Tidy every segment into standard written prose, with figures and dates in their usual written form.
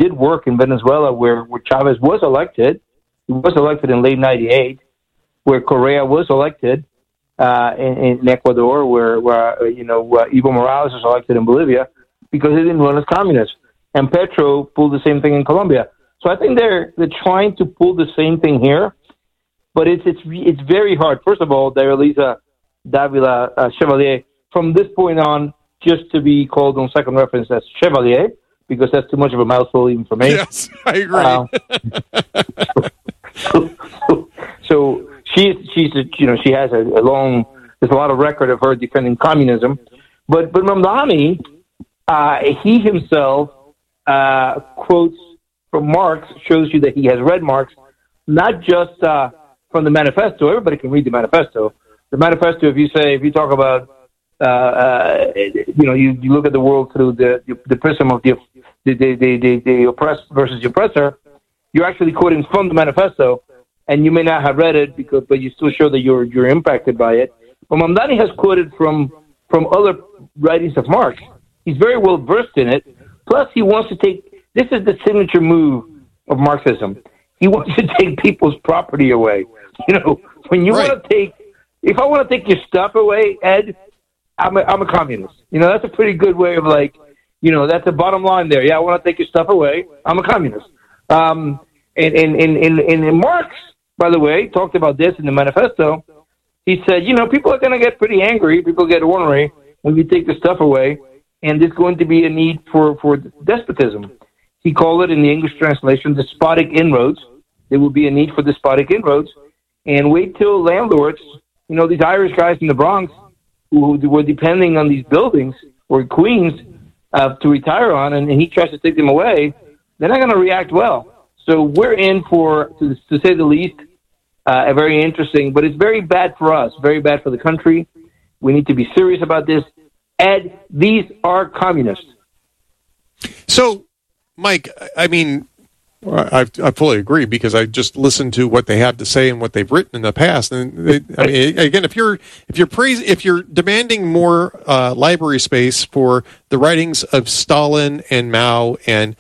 did work in Venezuela, where Chavez was elected. He was elected in late '98, where Correa was elected in Ecuador, where Evo Morales was elected in Bolivia, because they didn't run as communists. And Petro pulled the same thing in Colombia. So I think they're trying to pull the same thing here, but it's very hard. First of all, Elisa Davila Chevalier, from this point on, just to be called on second reference as Chevalier, because that's too much of a mouthful even for me. Yes, I agree. So she has a long, there's a lot of record of her defending communism, but Mamdani, he himself quotes from Marx, shows you that he has read Marx, not just from the manifesto. Everybody can read the manifesto. The manifesto, if you talk about, you look at the world through the prism of the oppressed versus the oppressor, you're actually quoting from the manifesto, and you may not have read it but you still show that you're impacted by it. But Mamdani has quoted from other writings of Marx. He's very well versed in it. Plus, he wants to take. This is the signature move of Marxism. He wants to take people's property away. When you want to take. If I want to take your stuff away, Ed, I'm a communist. That's a pretty good way of that's the bottom line there. Yeah, I want to take your stuff away. I'm a communist. And Marx, by the way, talked about this in the manifesto. He said, people are going to get pretty angry. People get ornery when you take the stuff away, and there's going to be a need for despotism. He called it, in the English translation, despotic inroads. There will be a need for despotic inroads. And wait till landlords, these Irish guys in the Bronx who were depending on these buildings or Queens to retire on, and he tries to take them away, they're not going to react well. So we're in for, to say the least, a very interesting, but it's very bad for us, very bad for the country. We need to be serious about this. Ed, these are communists. So, Mike, I mean, I fully agree, because I just listened to what they have to say and what they've written in the past. And again, if you're demanding more library space for the writings of Stalin and Mao, and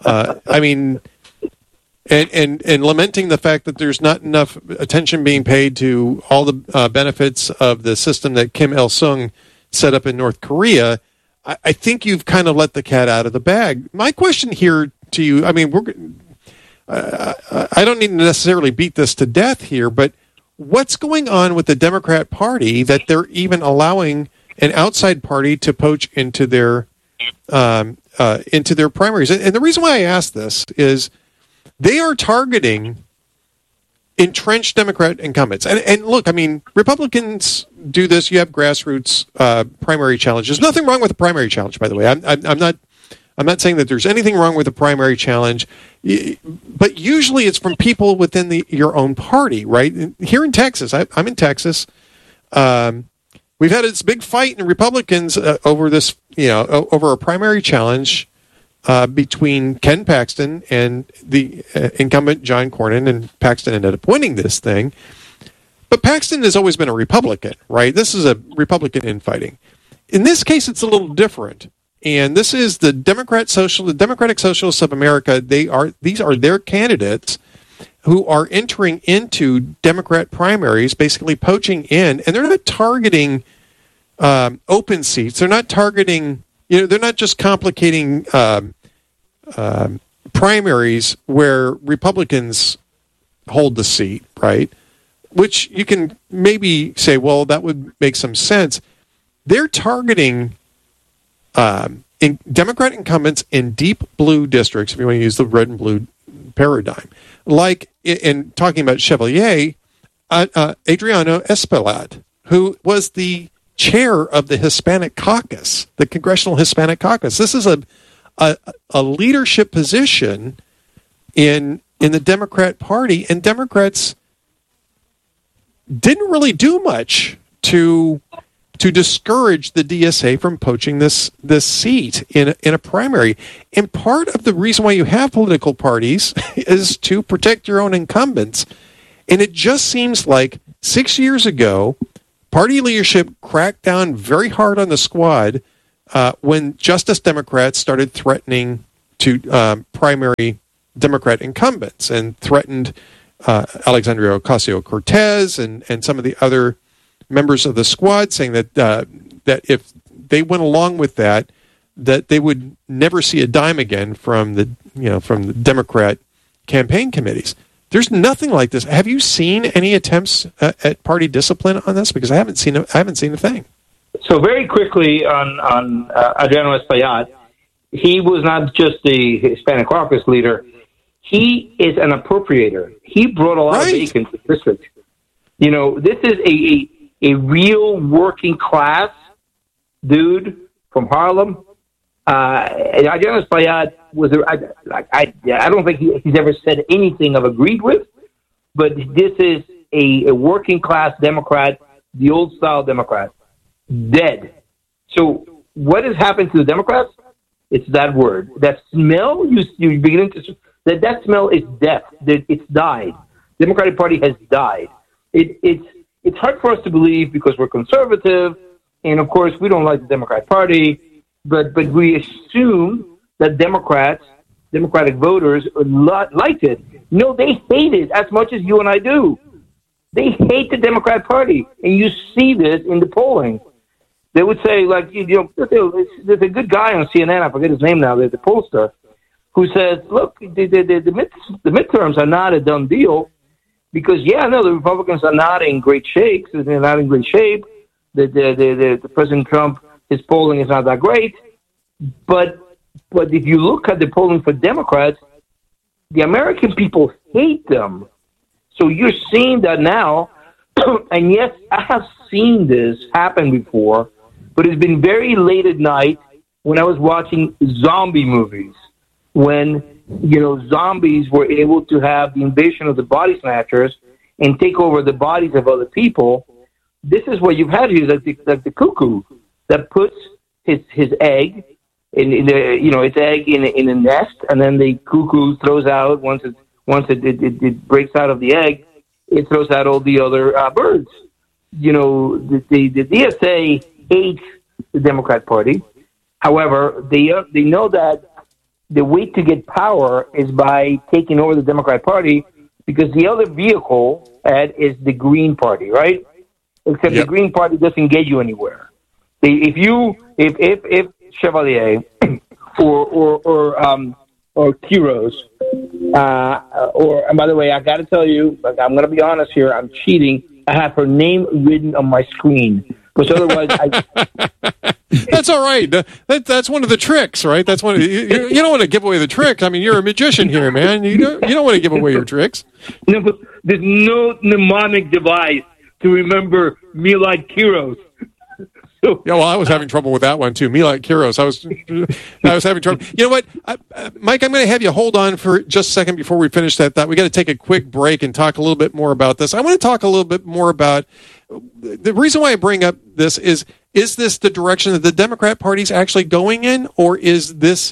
and lamenting the fact that there's not enough attention being paid to all the benefits of the system that Kim Il-sung set up in North Korea, I think you've kind of let the cat out of the bag. My question here to you, I mean, I don't need to necessarily beat this to death here, but what's going on with the Democrat Party that they're even allowing an outside party to poach into their primaries? And the reason why I ask this is they are targeting entrenched Democrat incumbents. And look, I mean, Republicans do this. You have grassroots primary challenges. Nothing wrong with a primary challenge, by the way. I'm not saying that there's anything wrong with a primary challenge, but usually it's from people within your own party, right? Here in Texas, I'm in Texas. We've had this big fight in Republicans over this, over a primary challenge between Ken Paxton and the incumbent John Cornyn, and Paxton ended up winning this thing. But Paxton has always been a Republican, right? This is a Republican infighting. In this case, it's a little different. And this is the Democratic Socialists of America. These are their candidates who are entering into Democrat primaries, basically poaching in, and they're not targeting open seats. They're not targeting, they're not just complicating primaries where Republicans hold the seat, right? Which you can maybe say, well, that would make some sense. They're targeting in Democrat incumbents in deep blue districts, if you want to use the red and blue paradigm. Like in talking about Chevalier, Adriano Espaillat, who was the chair of the Hispanic Caucus, the Congressional Hispanic Caucus. This is a leadership position in the Democrat Party, and Democrats didn't really do much to discourage the DSA from poaching this seat in a primary. And part of the reason why you have political parties is to protect your own incumbents. And it just seems like 6 years ago, party leadership cracked down very hard on the squad when Justice Democrats started threatening primary Democrat incumbents and threatened Alexandria Ocasio-Cortez and some of the other members of the squad, saying that that if they went along with that they would never see a dime again from the Democrat campaign committees. There's nothing like this. Have you seen any attempts at party discipline on this? Because I haven't seen a thing. So very quickly on Adriano Espaillat, he was not just the Hispanic caucus leader. He is an appropriator. He brought a lot of bacon to the district. This is a real working class dude from Harlem. Adriano Espaillat was I don't think he's ever said anything I've agreed with, but this is a working class Democrat, the old style Democrat, dead. So what has happened to the Democrats? It's that word, that smell. You begin to that smell is death. It's died. The Democratic Party has died. It's hard for us to believe because we're conservative, and of course we don't like the Democratic Party. But we assume that Democratic voters liked it. No, they hate it as much as you and I do. They hate the Democratic Party, and you see this in the polling. They would say, like, there's a good guy on CNN, I forget his name now, there's a pollster, who says, look, the midterms are not a done deal because, the Republicans are not in great shape. They're not in great shape. The President Trump, his polling is not that great. But if you look at the polling for Democrats, the American people hate them. So you're seeing that now. And yes, I have seen this happen before, but it's been very late at night when I was watching zombie movies, when, zombies were able to have the invasion of the body snatchers and take over the bodies of other people. This is what you've had here, like the cuckoo that puts his egg its egg in a nest, and then the cuckoo throws out once it breaks out of the egg, it throws out all the other birds. The DSA hates the Democrat Party. However, they know that the way to get power is by taking over the Democrat Party, because the other vehicle is the Green Party, right? Except the Green Party doesn't get you anywhere. If Chevalier or Quiroz, and by the way, I got to tell you, I'm going to be honest here, I'm cheating. I have her name written on my screen, because otherwise That's all right. That's one of the tricks, right? That's one. You don't want to give away the tricks. I mean, you're a magician here, man. You don't want to give away your tricks. No, but there's no mnemonic device to remember Milad Quiroz. Yeah, well, I was having trouble with that one too. Milad Quiroz. I was having trouble. You know what, Mike? I'm going to have you hold on for just a second before we finish that thought. We got to take a quick break and talk a little bit more about this. I want to talk a little bit more about the reason why I bring up this is this the direction that the Democrat Party is actually going in, or is this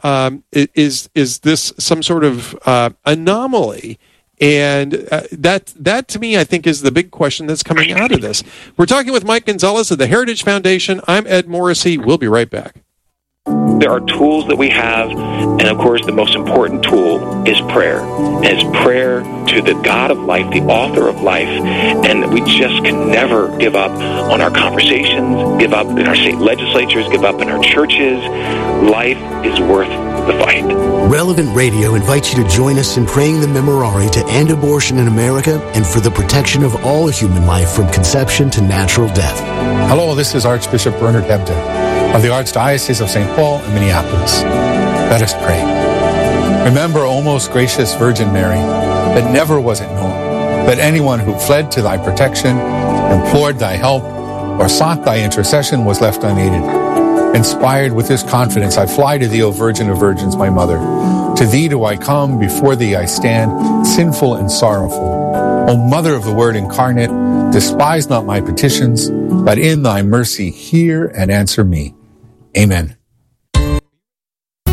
is this some sort of anomaly? And that to me, I think, is the big question that's coming out of this. We're talking with Mike Gonzalez of the Heritage Foundation. I'm Ed Morrissey. We'll be right back. There are tools that we have, and of course the most important tool is prayer. And it's prayer to the God of life, the author of life, and we just can never give up on our conversations, give up in our state legislatures, give up in our churches. Life is worth the fight. Relevant Radio invites you to join us in praying the Memorare to end abortion in America and for the protection of all human life from conception to natural death. Hello, this is Archbishop Bernard Hebda of the Archdiocese of St. Paul in Minneapolis. Let us pray. Remember, O most gracious Virgin Mary, that never was it known that anyone who fled to thy protection, implored thy help, or sought thy intercession was left unaided. Inspired with this confidence, I fly to thee, O Virgin of Virgins, my Mother. To thee do I come, before thee I stand, sinful and sorrowful. O Mother of the Word incarnate, despise not my petitions, but in thy mercy hear and answer me. Amen.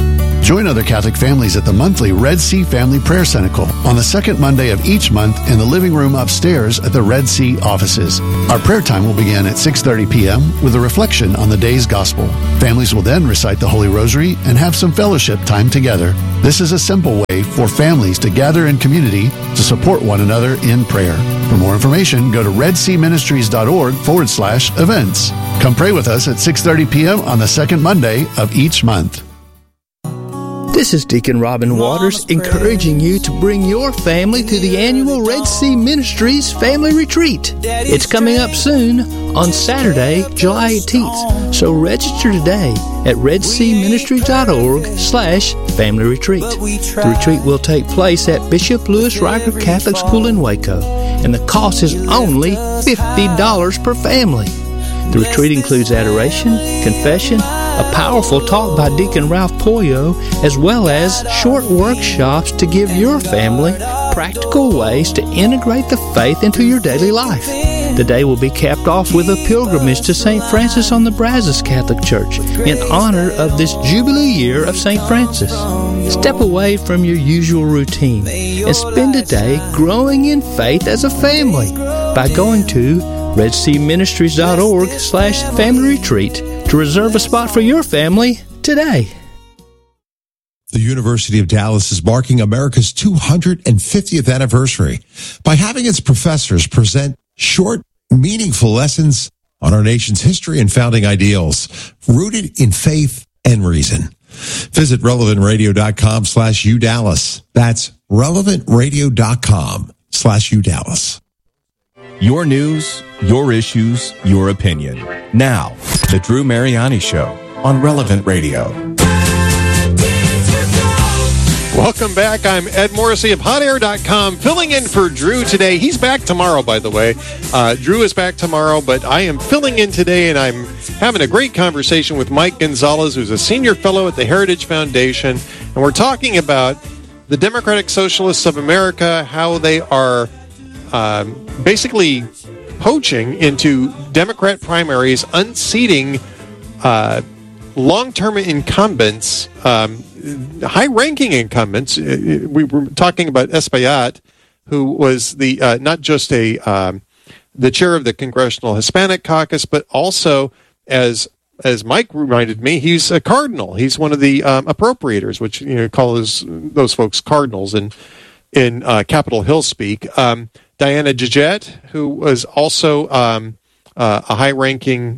Join other Catholic families at the monthly Red Sea Family Prayer Cenacle on the second Monday of each month in the living room upstairs at the Red Sea offices. Our prayer time will begin at 6:30 p.m. with a reflection on the day's gospel. Families will then recite the Holy Rosary and have some fellowship time together. This is a simple way for families to gather in community to support one another in prayer. For more information, go to redseaministries.org/events. Come pray with us at 6:30 p.m. on the second Monday of each month. This is Deacon Robin Waters encouraging you to bring your family to the annual Red Sea Ministries Family Retreat. It's coming up soon on Saturday, July 18th. So register today at redseaministries.org/family retreat. The retreat will take place at Bishop Louis Reiger Catholic School in Waco, and the cost is only $50 per family. The retreat includes adoration, confession, a powerful talk by Deacon Ralph Polio, as well as short workshops to give your family practical ways to integrate the faith into your daily life. The day will be capped off with a pilgrimage to St. Francis on the Brazos Catholic Church in honor of this Jubilee year of St. Francis. Step away from your usual routine and spend a day growing in faith as a family by going to redseaministries.org/family retreat to reserve a spot for your family today. The University of Dallas is marking America's 250th anniversary by having its professors present short, meaningful lessons on our nation's history and founding ideals, rooted in faith and reason. Visit relevantradio.com/UDallas. That's relevantradio.com/UDallas. Your news, your issues, your opinion. Now, The Drew Mariani Show on Relevant Radio. Welcome back. I'm Ed Morrissey of HotAir.com, filling in for Drew today. He's back tomorrow, by the way. Drew is back tomorrow, but I am filling in today, and I'm having a great conversation with Mike Gonzalez, who's a senior fellow at the Heritage Foundation, and we're talking about the Democratic Socialists of America, how they are basically poaching into Democrat primaries, unseating long-term incumbents, high-ranking incumbents. We were talking about Espaillat, who was the not just the chair of the Congressional Hispanic Caucus, but also, as Mike reminded me, he's a cardinal. He's one of the appropriators, which call those folks cardinals in Capitol Hill speak. Diana Georgette, who was also a high-ranking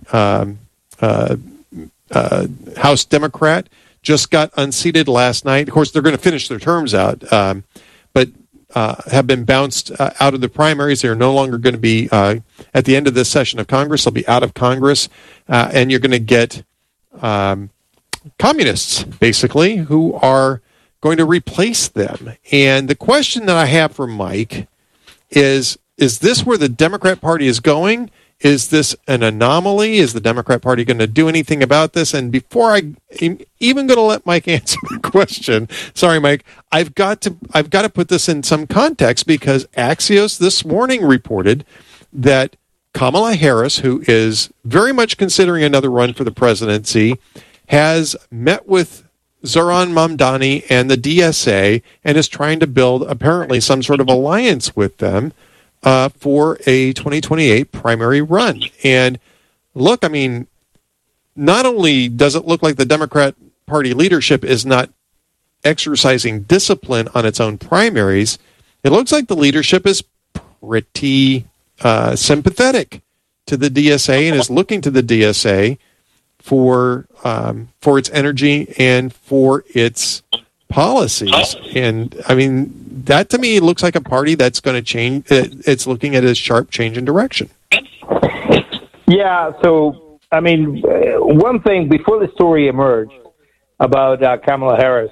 House Democrat, just got unseated last night. Of course, they're going to finish their terms out, but have been bounced out of the primaries. They're no longer going to be, at the end of this session of Congress, they'll be out of Congress, and you're going to get communists, basically, who are going to replace them. And the question that I have for Mike is this where the Democrat Party is going? Is this an anomaly? Is the Democrat Party going to do anything about this? And before I'm even going to let Mike answer the question, sorry, Mike, I've got to put this in some context, because Axios this morning reported that Kamala Harris, who is very much considering another run for the presidency, has met with Zohran Mamdani and the DSA and is trying to build apparently some sort of alliance with them for a 2028 primary run. And look, I mean, not only does it look like the Democrat Party leadership is not exercising discipline on its own primaries, it looks like the leadership is pretty sympathetic to the DSA and is looking to the DSA for its energy and for its policies. And I mean, that to me looks like a party that's going to change. It's looking at a sharp change in direction. Yeah. So, I mean, one thing before the story emerged about Kamala Harris,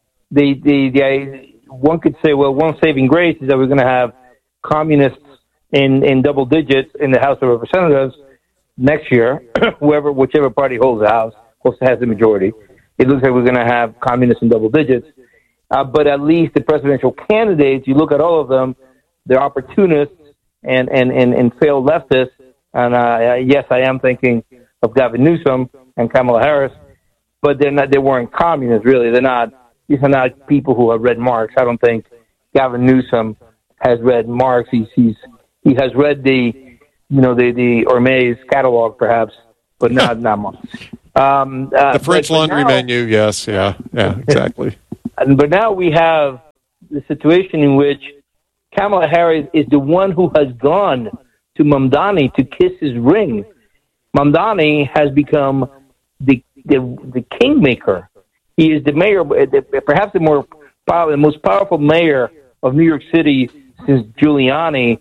one could say, well, one saving grace is that we're going to have communists in double digits in the House of Representatives next year, whichever party holds the House, has the majority. It looks like we're going to have communists in double digits. But at least the presidential candidates, you look at all of them, they're opportunists and failed leftists. And yes, I am thinking of Gavin Newsom and Kamala Harris, but they weren't communists, really. They're not these are not people who have read Marx. I don't think Gavin Newsom has read Marx. He has read the Hermès catalog, perhaps, but not Marx. The French laundry menu, yes, yeah, exactly. But now we have the situation in which Kamala Harris is the one who has gone to Mamdani to kiss his ring. Mamdani has become the kingmaker. He is the mayor, perhaps the most powerful mayor of New York City since Giuliani,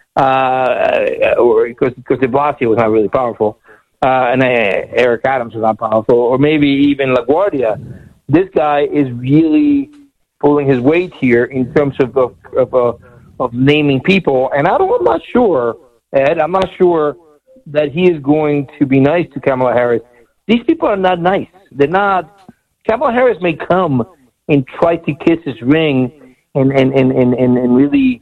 or because de Blasio was not really powerful, and Eric Adams was not powerful, or maybe even LaGuardia. This guy is really pulling his weight here in terms of naming people, and I'm not sure, Ed. I'm not sure that he is going to be nice to Kamala Harris. These people are not nice. They're not. Kamala Harris may come and try to kiss his ring and really,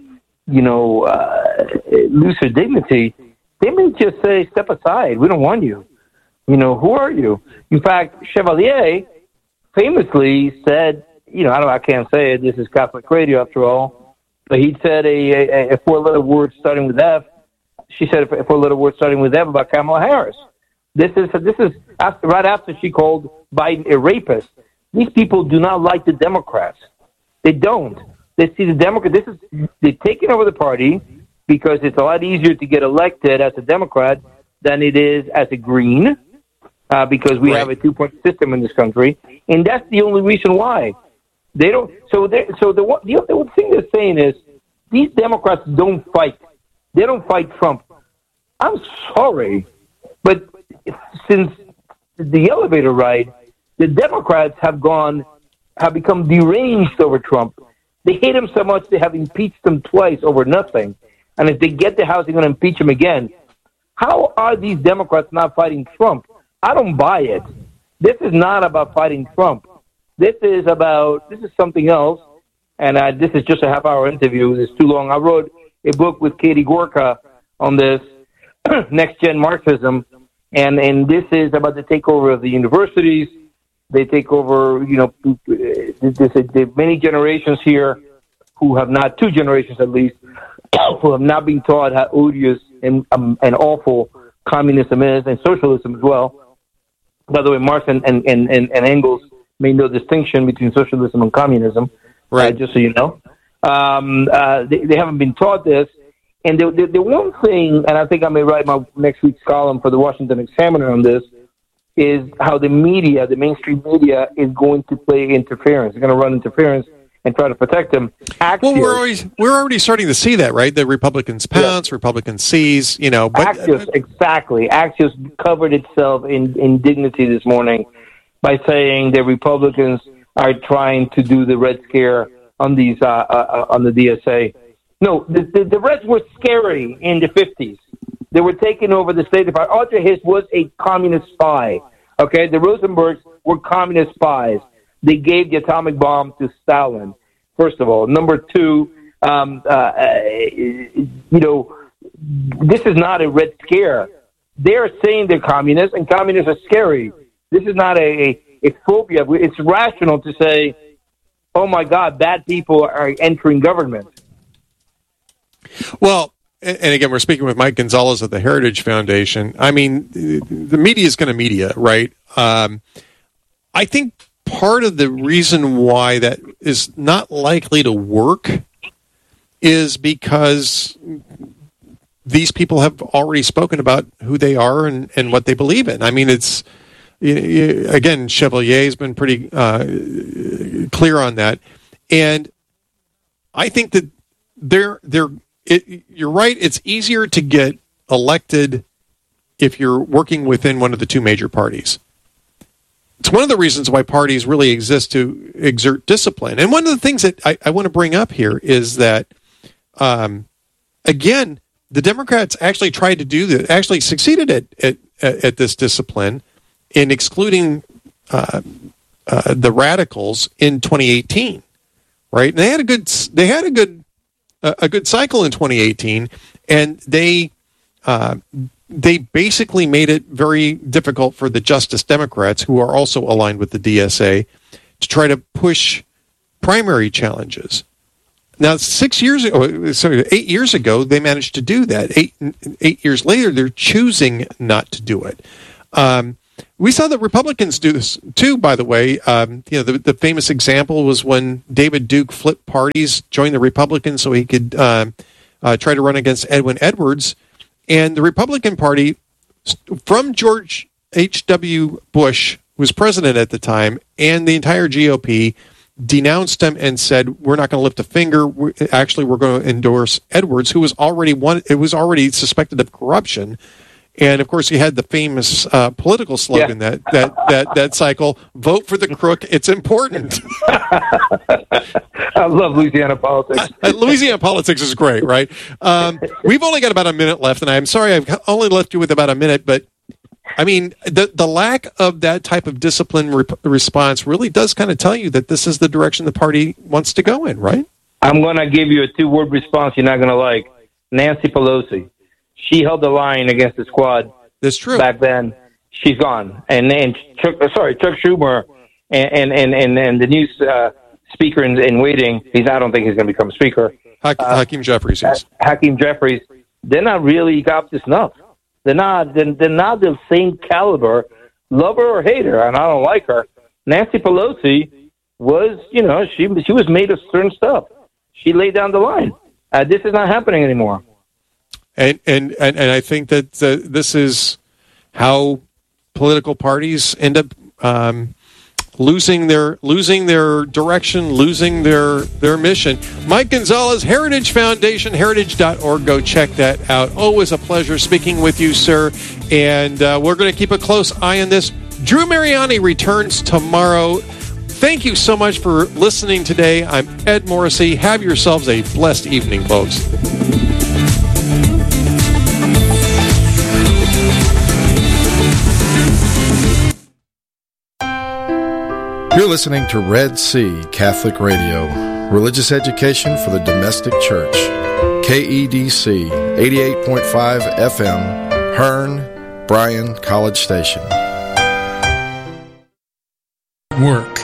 lose her dignity. They may just say, "Step aside. We don't want you." Who are you? In fact, Chevalier famously said, I can't say it. This is Catholic radio after all. But he said a four-letter word starting with F. She said a four-letter word starting with F about Kamala Harris. This is right after she called Biden a rapist. These people do not like the Democrats. They don't. They see the Democrats. They're taking over the party because it's a lot easier to get elected as a Democrat than it is as a Green, because we have a two-point system in this country, and that's the only reason why they don't. So the thing they're saying is these Democrats don't fight. They don't fight Trump. I'm sorry, but since the elevator ride, the Democrats have become deranged over Trump. They hate him so much they have impeached him twice over nothing. And if they get the House, they're going to impeach him again. How are these Democrats not fighting Trump? I don't buy it. This is not about fighting Trump. This is something else. And this is just a half-hour interview. It's too long. I wrote a book with Katie Gorka on this, Next Gen Marxism. And this is about the takeover of the universities. They take over, there's many generations here who have not, two generations at least, who have not been taught how odious and awful communism is, and socialism as well. By the way, Marx and Engels made no distinction between socialism and communism, right? Just so you know. They haven't been taught this. And the one thing, and I think I may write my next week's column for the Washington Examiner on this, is how the media, the mainstream media, is going to play interference. They're going to run interference and try to protect them. Well, we're already starting to see that, right? The Republicans pounce, Republicans seize, But, Axios, exactly. Axios covered itself in indignity this morning by saying the Republicans are trying to do the Red Scare on these on the DSA. No, the Reds were scary in the 50s. They were taking over the State Department. Audrey Hess was a communist spy. Okay, the Rosenbergs were communist spies. They gave the atomic bomb to Stalin, first of all. Number two, this is not a Red Scare. They're saying they're communists, and communists are scary. This is not a phobia. It's rational to say, oh, my God, bad people are entering government. Well, and again, we're speaking with Mike Gonzalez of the Heritage Foundation. I mean, the media is going to media, right? I think part of the reason why that is not likely to work is because these people have already spoken about who they are and what they believe in. I mean, it's, again, Chevalier has been pretty clear on that. And I think that you're right. It's easier to get elected if you're working within one of the two major parties. It's one of the reasons why parties really exist, to exert discipline. And one of the things that I want to bring up here is that, again, the Democrats actually tried to do that, actually succeeded at this discipline in excluding the radicals in 2018, right? And they had a good cycle in 2018, and they basically made it very difficult for the Justice Democrats, who are also aligned with the DSA, to try to push primary challenges. Now, 8 years ago, they managed to do that. Eight years later, they're choosing not to do it. We saw that Republicans do this too, by the way. The famous example was when David Duke flipped parties, joined the Republicans so he could try to run against Edwin Edwards. And the Republican Party, from George H.W. Bush, who was president at the time, and the entire GOP, denounced him and said, we're not going to lift a finger. We're going to endorse Edwards, who was already suspected of corruption. And of course, he had the famous political slogan that cycle: "Vote for the crook. It's important." I love Louisiana politics. Louisiana politics is great, right? We've only got about a minute left, and I'm sorry I've only left you with about a minute, but I mean, the lack of that type of disciplined response really does kind of tell you that this is the direction the party wants to go in, right? I'm going to give you a 2-word response you're not going to like. Nancy Pelosi. She held the line against the Squad. That's true. Back then, she's gone. And Chuck Schumer and the new speaker in waiting. I don't think he's going to become speaker. Hakeem Jeffries. Yes. Hakeem Jeffries. They're not really up to snuff. They're not the same caliber. Love her or hate her, and I don't like her. Nancy Pelosi was, she was made of certain stuff. She laid down the line. This is not happening anymore. And I think that this is how political parties end up losing their direction, losing their mission. Mike Gonzalez, Heritage Foundation, heritage.org. Go check that out. Always a pleasure speaking with you, sir. And we're going to keep a close eye on this. Drew Mariani returns tomorrow. Thank you so much for listening today. I'm Ed Morrissey. Have yourselves a blessed evening, folks. You're listening to Red Sea Catholic Radio, religious education for the domestic church. KEDC 88.5 FM, Hearn, Bryan College Station. Work.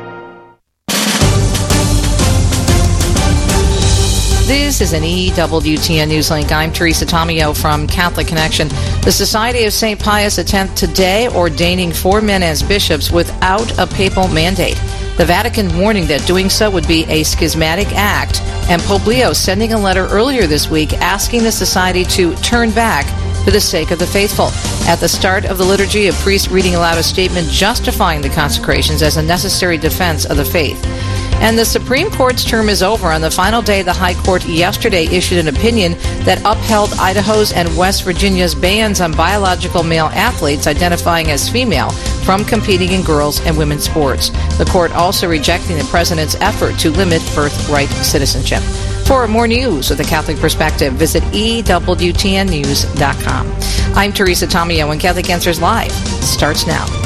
This is an EWTN Newslink. I'm Teresa Tomeo from Catholic Connection. The Society of St. Pius X today ordaining 4 men as bishops without a papal mandate. The Vatican warning that doing so would be a schismatic act, and Pope Leo sending a letter earlier this week asking the society to turn back for the sake of the faithful. At the start of the liturgy, a priest reading aloud a statement justifying the consecrations as a necessary defense of the faith. And the Supreme Court's term is over. On the final day, the High Court yesterday issued an opinion that upheld Idaho's and West Virginia's bans on biological male athletes identifying as female from competing in girls' and women's sports. The court also rejecting the president's effort to limit birthright citizenship. For more news with a Catholic perspective, visit EWTNnews.com. I'm Teresa Tomeo, and Catholic Answers Live starts now.